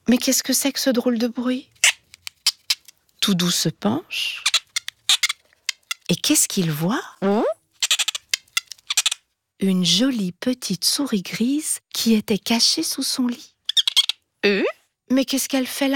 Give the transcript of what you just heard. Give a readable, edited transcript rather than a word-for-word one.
Mais qu'est-ce que c'est que ce drôle de bruit? Toudou se penche. Et qu'est-ce qu'il voit? Une jolie petite souris grise qui était cachée sous son lit. Mais qu'est-ce qu'elle fait là?